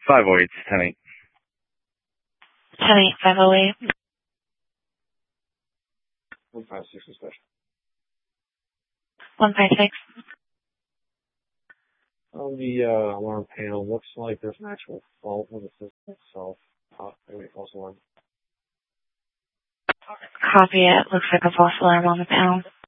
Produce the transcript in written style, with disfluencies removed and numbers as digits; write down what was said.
508, 10-8. 10-8, 508. 156 is special. 156. On the alarm panel, looks like there's an actual fault with the system itself. False alarm. Copy it. Looks like a false alarm on the panel.